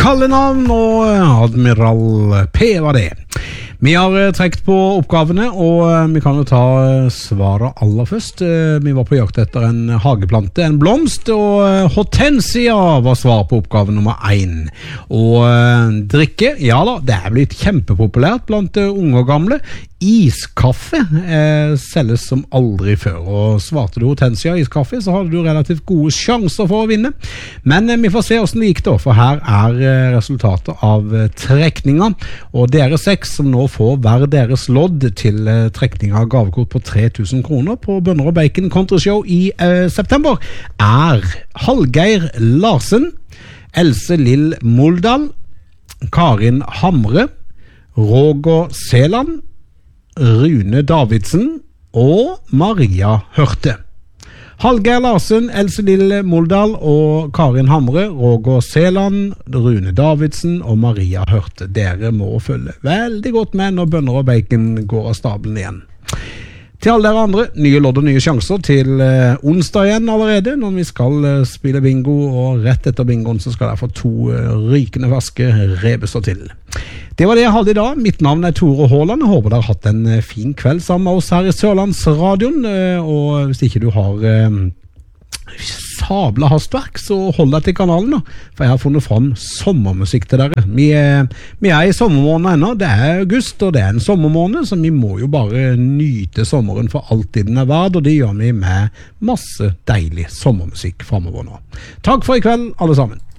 kallenavn, og Admiral P var det. Vi har trekt på oppgavene, og vi kan jo ta svaret aller først. Vi var på jakt etter en hageplante, en blomst, og hortensia var svar på oppgave nummer 1. Og drikke, ja da, det er blitt kjempepopulært blant unge og gamle. Iskaffe selges som aldri før, og svarte du hortensia iskaffe, så hadde du relativt gode sjanser for å vinne. Men vi får se hvordan det gikk da, for her er resultatet av trekninga, og dere 6 som nå får hver deres lodd til trekning av gavekort på 3000 kroner på Bønner og Bacon Country Show i september, er Hallgeir Larsen, Else Lill Moldal, Karin Hamre, Roger Seland, Rune Davidsen og Maria Hørte. Hallgeir Larsen, Else Lill Moldal og Karin Hamre, Roger Seland, Rune Davidsen og Maria Hørte. Dere må følge veldig godt med når Bønner og Bacon går av stabelen igjen. Til alle dere andre, nye lodd og nye sjanser til onsdag igjen allerede, når vi skal spille bingo, og rett etter bingoen så skal jeg få 2 rykende ferske rebuser til. Det var det jeg hadde i dag. Mitt navn er Tore Håland. Jeg håper dere har hatt en fin kveld sammen med oss her i Sørlandsradion, og hvis ikke du har sabla hastverk, så hold deg til kanalen da, for jeg har funnet fram sommermusikk til dere. Vi er i sommermåneden ennå, det er august og det er en sommermåned, så vi må jo bare nyte sommeren for alltid den er verd, og det gjør vi med masse deilig sommermusikk fremover nå. Takk for i kveld alle sammen.